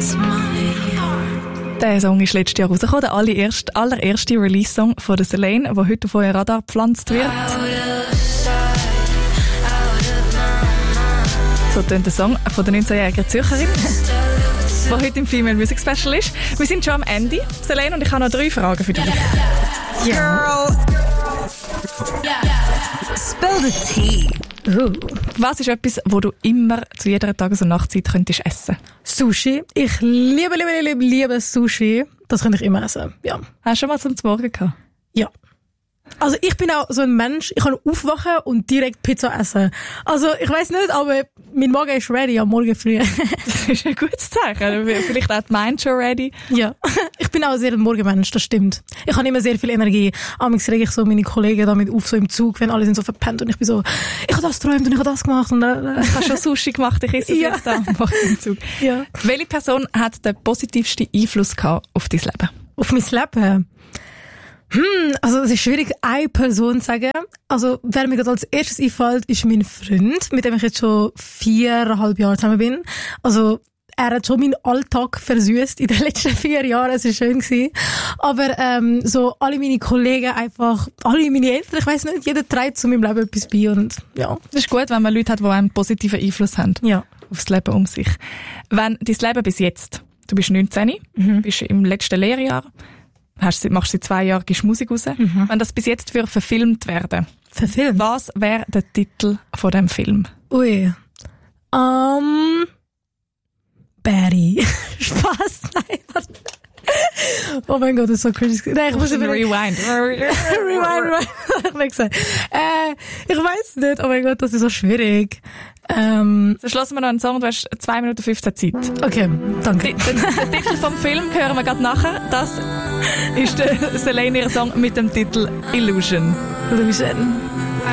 Der Song ist letztes Jahr rausgekommen, der allererste Release-Song von der Selene, der heute auf euer Radar gepflanzt wird. So tönt der Song von der 19-jährigen Zürcherin, die heute im Female Music Special ist. Wir sind schon am Ende, Selene, und ich habe noch 3 Fragen für dich. Girl! Spill the tea. Was ist etwas, wo du immer zu jeder Tages- und Nachtzeit könntest essen? Sushi. Ich liebe Sushi. Das kann ich immer essen. Ja. Hast du schon mal zum Morgen gehabt? Ja. Also ich bin auch so ein Mensch, ich kann aufwachen und direkt Pizza essen. Also ich weiss nicht, aber mein Magen ist ready am Morgen früh. Das ist ein gutes Zeichen. Vielleicht auch die Mind schon ready. Ja, ich bin auch sehr ein Morgenmensch, das stimmt. Ich habe immer sehr viel Energie. Amigs rege ich so meine Kollegen damit auf, so im Zug, wenn alle sind so verpennt und ich bin so, ich habe das geträumt und ich habe das gemacht. Und ich habe schon Sushi gemacht, ich esse es jetzt da im Zug. Ja. Welche Person hat den positivsten Einfluss gehabt auf dein Leben? Auf mein Leben? Also es ist schwierig, eine Person zu sagen. Also wer mir gerade als erstes einfällt, ist mein Freund, mit dem ich jetzt schon 4,5 Jahre zusammen bin. Also er hat schon meinen Alltag versüßt in den letzten 4 Jahren, es war schön gewesen. Aber so alle meine Kollegen, einfach alle meine Eltern, ich weiss nicht, jeder trägt zu meinem Leben etwas bei und ja. Das ist gut, wenn man Leute hat, die einen positiven Einfluss haben aufs Leben um sich. Wenn dein Leben bis jetzt, du bist 19, bist im letzten Lehrjahr, machst seit 2 Jahren, gibst Musik raus. Wenn das bis jetzt für verfilmt werden. Verfilmt? Was wäre der Titel von dem Film? Ui. Barry. Spaß, nein. Oh mein Gott, das ist so crazy. Nein, ich muss Rewind. Rewind. Ich weiss nicht. Oh mein Gott, das ist so schwierig. So schlossen wir noch einen Song, du hast 2 Minuten 15 Zeit. Okay, danke. Den Titel vom Film hören wir gerade nachher. Das ist der Selene ihr Song mit dem Titel Illusion. Illusion.